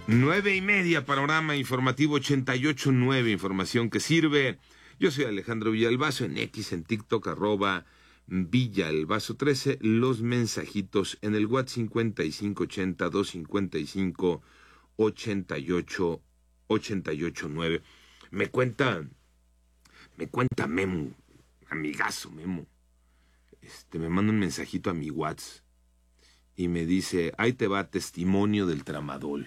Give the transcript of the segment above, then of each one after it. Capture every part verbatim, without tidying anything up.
Nueve y media, panorama informativo ochenta y ocho punto nueve, información que sirve. Yo soy Alejandro Villalbazo, en X, en TikTok, arroba Villalbazo trece, los mensajitos en el WhatsApp cincuenta y cinco ochenta, doscientos cincuenta y cinco, ochenta y ocho, ochenta y ocho nueve. Me cuenta, me cuenta Memo, amigazo Memo, este, me manda un mensajito a mi WhatsApp y me dice, ahí te va testimonio del tramadol.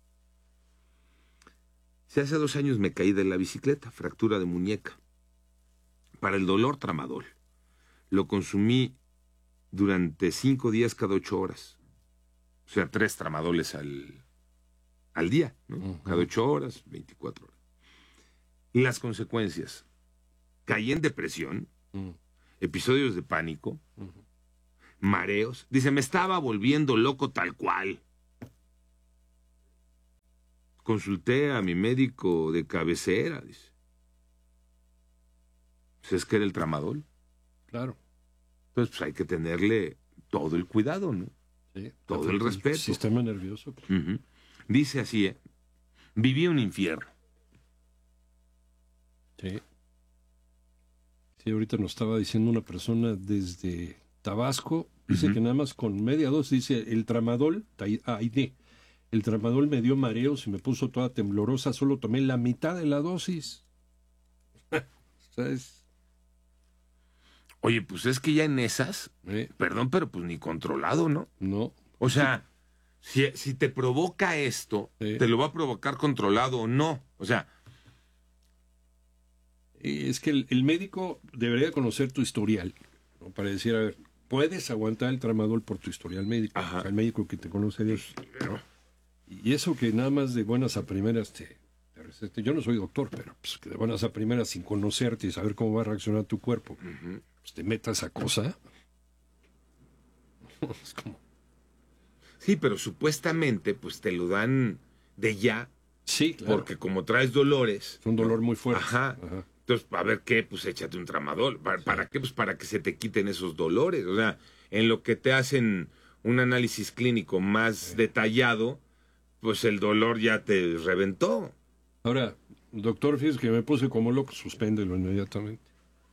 Si hace dos años me caí de la bicicleta, fractura de muñeca. Para el dolor, tramadol. Lo consumí durante cinco días cada ocho horas. O sea, tres tramadoles al, al día, ¿no? Uh-huh. Cada ocho horas, veinticuatro horas. Las consecuencias. Caí en depresión, uh-huh. episodios de pánico, uh-huh. mareos. Dice, me estaba volviendo loco tal cual. Consulté a mi médico de cabecera, dice. Pues es que era el tramadol. Claro. Entonces, pues hay que tenerle todo el cuidado, ¿no? Sí. Todo el respeto. El sistema nervioso. Pues. Uh-huh. Dice así, ¿eh? Viví un infierno. Sí. Sí, ahorita nos estaba diciendo una persona desde Tabasco, dice uh-huh. que nada más con media dosis, dice, el tramadol, A I D, el tramadol me dio mareos y me puso toda temblorosa, solo tomé la mitad de la dosis. ¿Sabes? Oye, pues es que ya en esas, ¿Eh? perdón, pero pues ni controlado, ¿no? No. O sea, si, si te provoca esto, ¿Eh? te lo va a provocar controlado o no. O sea... Es que el, el médico debería conocer tu historial, ¿no? Para decir, a ver, puedes aguantar el tramadol por tu historial médico. O sea, el médico que te conoce bien, ¿no? Y eso que nada más de buenas a primeras te, te recete. Yo no soy doctor, pero pues que de buenas a primeras, sin conocerte y saber cómo va a reaccionar tu cuerpo, uh-huh. pues te meta esa cosa. Es como... Sí, pero supuestamente pues te lo dan de ya. Sí, claro. Porque como traes dolores. Es un dolor, ¿no? Muy fuerte. Ajá. Ajá. Entonces, a ver qué, pues échate un tramadol. ¿Para, sí. ¿Para qué? Pues para que se te quiten esos dolores. O sea, en lo que te hacen un análisis clínico más sí. detallado, pues el dolor ya te reventó. Ahora, doctor, fíjese que me puse como loco, suspéndelo inmediatamente.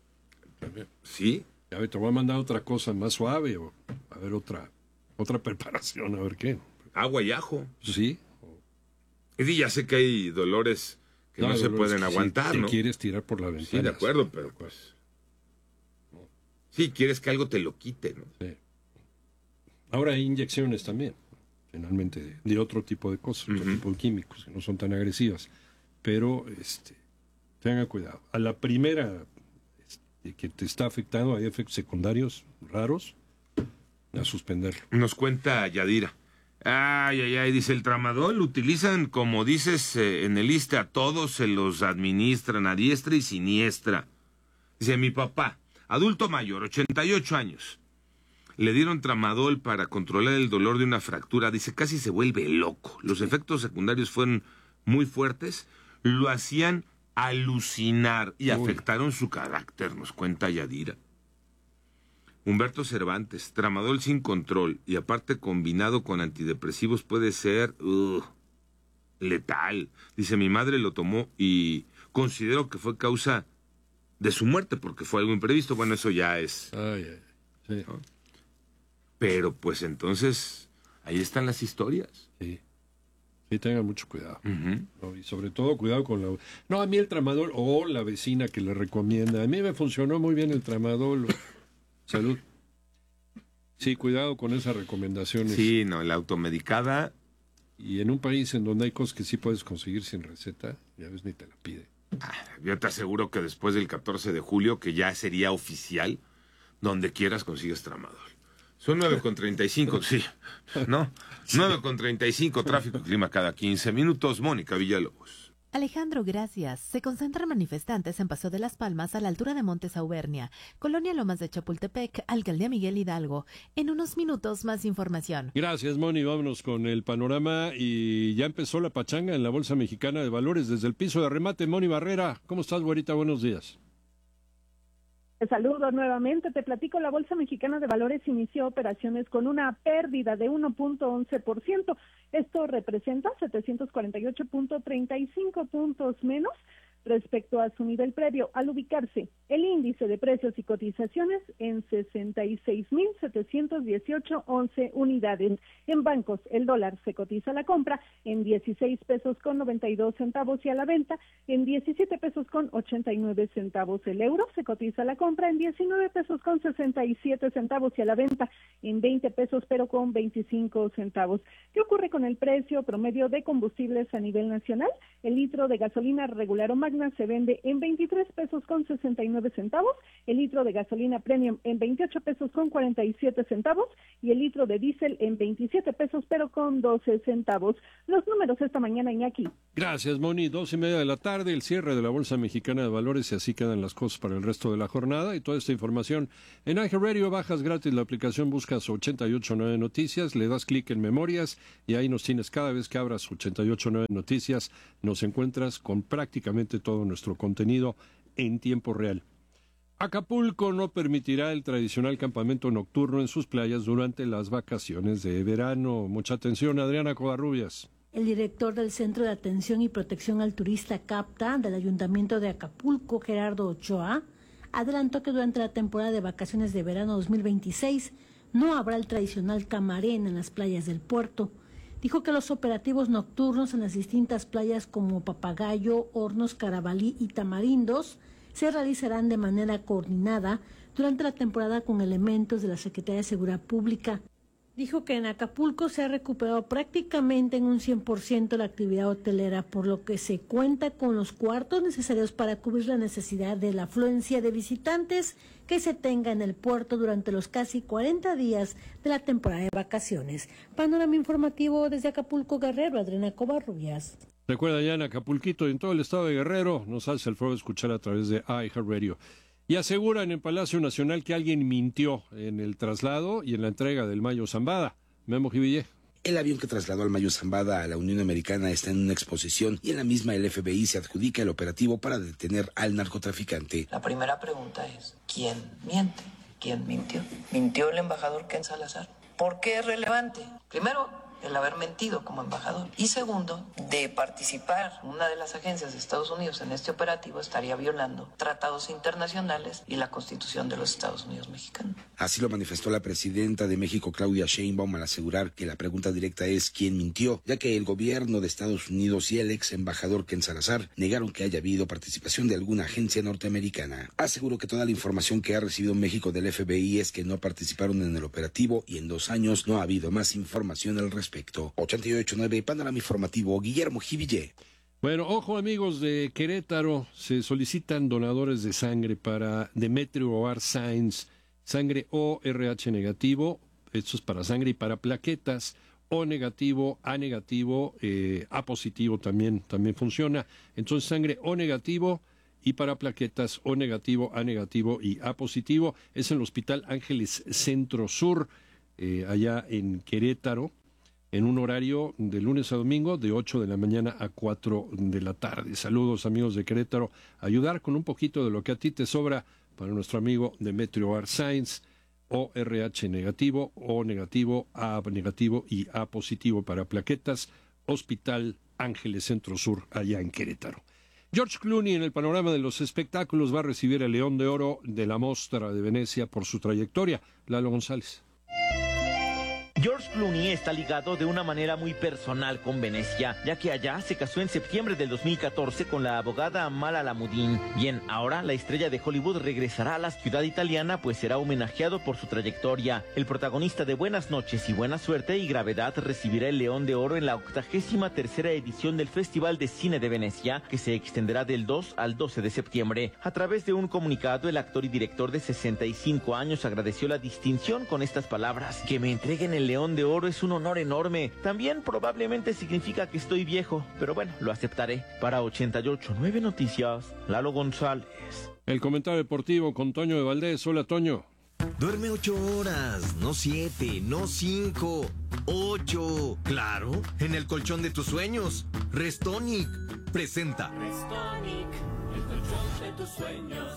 ¿Sí? A ver, te voy a mandar otra cosa más suave o a ver otra otra preparación, a ver qué. Agua y ajo. Sí. Y ya sé que hay dolores que no, no se pueden que aguantar, si ¿no? Te quieres tirar por la ventana. Sí, de acuerdo, pero pues... Sí, quieres que algo te lo quite, ¿no? Sí. Ahora hay inyecciones también, finalmente, de, de otro tipo de cosas, uh-huh. otro tipo de químicos que no son tan agresivas. Pero, este, tengan cuidado. A la primera este, que te está afectando, hay efectos secundarios raros, a suspenderlo. Nos cuenta Yadira. Ay, ay, ay, dice, el tramadol utilizan, como dices eh, en el liste, a todos se los administran a diestra y siniestra. Dice, mi papá, adulto mayor, ochenta y ocho años, le dieron tramadol para controlar el dolor de una fractura. Dice, casi se vuelve loco. Los efectos secundarios fueron muy fuertes, lo hacían alucinar y Uy. afectaron su carácter, nos cuenta Yadira. Humberto Cervantes, tramadol sin control y aparte combinado con antidepresivos puede ser uh, letal. Dice, mi madre lo tomó y considero que fue causa de su muerte porque fue algo imprevisto. Bueno, eso ya es... Ay, ay, sí. ¿no? Pero pues entonces, ahí están las historias. Sí, sí, tengan mucho cuidado. Uh-huh. ¿No? Y sobre todo cuidado con la... No, a mí el tramadol, o la vecina que le recomienda, a mí me funcionó muy bien el tramadol. Salud. Sí, cuidado con esas recomendaciones. Sí, no, la automedicada. Y en un país en donde hay cosas que sí puedes conseguir sin receta, ya ves, ni te la pide. Ah, yo te aseguro que después del catorce de julio, que ya sería oficial, donde quieras consigues tramadol. Son nueve con treinta y cinco, sí, ¿no? nueve con treinta y cinco, tráfico y clima cada quince minutos. Mónica Villalobos. Alejandro, gracias. Se concentran manifestantes en Paso de las Palmas a la altura de Montes Auvernia, Colonia Lomas de Chapultepec, Alcaldía Miguel Hidalgo. En unos minutos más información. Gracias, Moni. Vámonos con el panorama y ya empezó la pachanga en la Bolsa Mexicana de Valores desde el piso de remate. Moni Barrera, ¿cómo estás, güerita? Buenos días. Te saludo nuevamente, te platico, la Bolsa Mexicana de Valores inició operaciones con una pérdida de uno punto once por ciento. Esto representa setecientos cuarenta y ocho punto treinta y cinco puntos menos respecto a su nivel previo, al ubicarse el índice de precios y cotizaciones en sesenta y seis mil setecientos dieciocho punto once unidades. En bancos, el dólar se cotiza a la compra en dieciséis pesos con noventa y dos centavos y a la venta en diecisiete pesos con ochenta y nueve centavos. El euro se cotiza a la compra en diecinueve pesos con sesenta y siete centavos y a la venta en veinte pesos pero con veinticinco centavos. ¿Qué ocurre con el precio promedio de combustibles a nivel nacional? El litro de gasolina regular o magna se vende en veintitrés pesos con sesenta y nueve centavos, el litro de gasolina premium en veintiocho pesos con cuarenta y siete centavos y el litro de diésel en veintisiete pesos pero con doce centavos. Los números esta mañana, Iñaki. Gracias, Moni. Dos y media de la tarde, el cierre de la Bolsa Mexicana de Valores, y así quedan las cosas para el resto de la jornada. Y toda esta información en iHeartRadio, bajas gratis la aplicación, buscas ochenta y ocho punto nueve Noticias, le das clic en Memorias y ahí nos tienes. Cada vez que abras ochenta y ocho punto nueve Noticias, nos encuentras con prácticamente todo nuestro contenido en tiempo real. Acapulco no permitirá el tradicional campamento nocturno en sus playas durante las vacaciones de verano. Mucha atención, Adriana Covarrubias. El director del Centro de Atención y Protección al Turista CAPTA del Ayuntamiento de Acapulco, Gerardo Ochoa, adelantó que durante la temporada de vacaciones de verano dos mil veintiséis no habrá el tradicional camarén en las playas del puerto. Dijo que los operativos nocturnos en las distintas playas como Papagayo, Hornos, Carabalí y Tamarindos se realizarán de manera coordinada durante la temporada con elementos de la Secretaría de Seguridad Pública. Dijo que en Acapulco se ha recuperado prácticamente en un cien por ciento la actividad hotelera, por lo que se cuenta con los cuartos necesarios para cubrir la necesidad de la afluencia de visitantes que se tenga en el puerto durante los casi cuarenta días de la temporada de vacaciones. Panorama informativo desde Acapulco, Guerrero, Adriana Covarrubias. Recuerda, ya en Acapulquito y en todo el estado de Guerrero, nos hace el favor de escuchar a través de iHeartRadio. Y aseguran en Palacio Nacional que alguien mintió en el traslado y en la entrega del Mayo Zambada. Memo Jivillé. El avión que trasladó al Mayo Zambada a la Unión Americana está en una exposición y en la misma el F B I se adjudica el operativo para detener al narcotraficante. La primera pregunta es, ¿quién miente? ¿Quién mintió? ¿Mintió el embajador Ken Salazar? ¿Por qué es relevante? Primero, el haber mentido como embajador. Y segundo, de participar en una de las agencias de Estados Unidos en este operativo estaría violando tratados internacionales y la Constitución de los Estados Unidos mexicanos. Así lo manifestó la presidenta de México, Claudia Sheinbaum, al asegurar que la pregunta directa es ¿quién mintió?, ya que el gobierno de Estados Unidos y el ex embajador Ken Salazar negaron que haya habido participación de alguna agencia norteamericana. Aseguró que toda la información que ha recibido México del F B I es que no participaron en el operativo y en dos años no ha habido más información al respecto. Respecto. ochenta y ocho punto nueve, Panorama Informativo, Guillermo Jivillé. Bueno, ojo amigos de Querétaro, se solicitan donadores de sangre para Demetrio Ovar Sainz, sangre O R H negativo, esto es para sangre, y para plaquetas O negativo, A negativo, eh, A positivo también, también funciona. Entonces sangre O negativo y para plaquetas O negativo, A negativo y A positivo. Es en el Hospital Ángeles Centro Sur, eh, allá en Querétaro, en un horario de lunes a domingo de ocho de la mañana a cuatro de la tarde. Saludos amigos de Querétaro, ayudar con un poquito de lo que a ti te sobra para nuestro amigo Demetrio Ovar Sainz, O R H negativo, O negativo, A negativo y A positivo para plaquetas, Hospital Ángeles Centro Sur, allá en Querétaro. George Clooney en el panorama de los espectáculos va a recibir el León de Oro de la Mostra de Venecia por su trayectoria. Lalo González. George Clooney está ligado de una manera muy personal con Venecia, ya que allá se casó en septiembre del dos mil catorce con la abogada Mala Lamudin. Bien, ahora la estrella de Hollywood regresará a la ciudad italiana, pues será homenajeado por su trayectoria. El protagonista de Buenas noches y buena suerte y Gravedad recibirá el León de Oro en la octagésima tercera edición del Festival de Cine de Venecia, que se extenderá del dos al doce de septiembre. A través de un comunicado, el actor y director de sesenta y cinco años agradeció la distinción con estas palabras: que me entreguen el León de Oro es un honor enorme. También probablemente significa que estoy viejo, pero bueno, lo aceptaré. Para ochenta y ocho punto nueve Noticias, Lalo González. El comentario deportivo con Toño de Valdés. Hola, Toño. Duerme ocho horas, no siete, no cinco, ocho. Claro, en el colchón de tus sueños. Restonic presenta. Restonic, el colchón de tus sueños.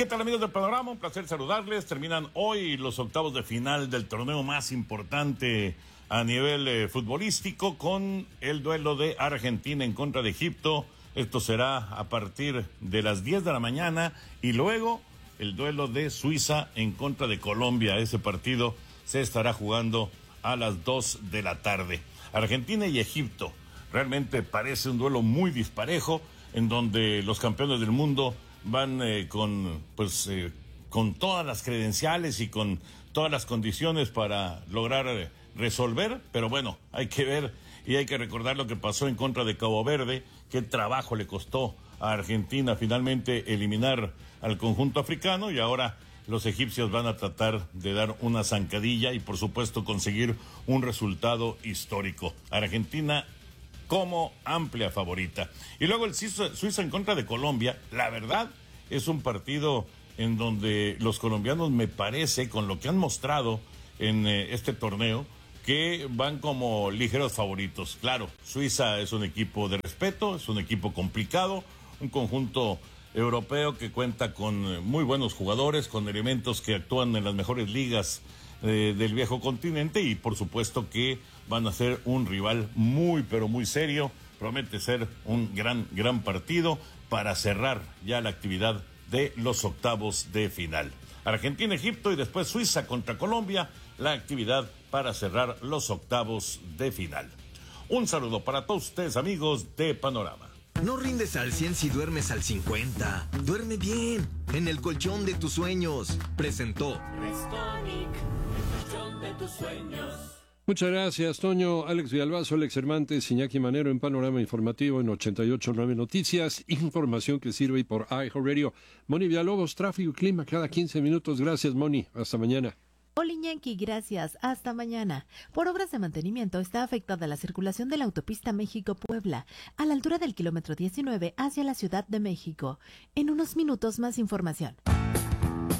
¿Qué tal, amigos del Panorama? Un placer saludarles. Terminan hoy los octavos de final del torneo más importante a nivel eh, futbolístico, con el duelo de Argentina en contra de Egipto. Esto será a partir de las diez de la mañana, y luego el duelo de Suiza en contra de Colombia. Ese partido se estará jugando a las dos de la tarde. Argentina y Egipto. Realmente parece un duelo muy disparejo, en donde los campeones del mundo van eh, con, pues, eh, con todas las credenciales y con todas las condiciones para lograr eh, resolver, pero bueno, hay que ver y hay que recordar lo que pasó en contra de Cabo Verde. Qué trabajo le costó a Argentina finalmente eliminar al conjunto africano, y ahora los egipcios van a tratar de dar una zancadilla y por supuesto conseguir un resultado histórico. Argentina como amplia favorita. Y luego el Suiza, Suiza en contra de Colombia. La verdad es un partido en donde los colombianos, me parece, con lo que han mostrado en eh, este torneo, que van como ligeros favoritos. Claro, Suiza es un equipo de respeto, es un equipo complicado, un conjunto europeo que cuenta con muy buenos jugadores, con elementos que actúan en las mejores ligas eh, del viejo continente, y por supuesto que van a ser un rival muy pero muy serio. Promete ser un gran gran partido para cerrar ya la actividad de los octavos de final. Argentina, Egipto y después Suiza contra Colombia, la actividad para cerrar los octavos de final. Un saludo para todos ustedes, amigos de Panorama. No rindes al cien si duermes al cincuenta. Duerme bien, en el colchón de tus sueños. Presentó Restonic, colchón de tus sueños. Muchas gracias, Toño. Alex Villalbazo, Alex Cervantes, Iñaki Manero en Panorama Informativo en ochenta y ocho punto nueve Noticias. Información que sirve por iHeartRadio. Moni Villalobos, tráfico y clima cada quince minutos. Gracias, Moni. Hasta mañana. Hola, Iñaki, gracias. Hasta mañana. Por obras de mantenimiento está afectada la circulación de la autopista México-Puebla, a la altura del kilómetro diecinueve hacia la Ciudad de México. En unos minutos más información.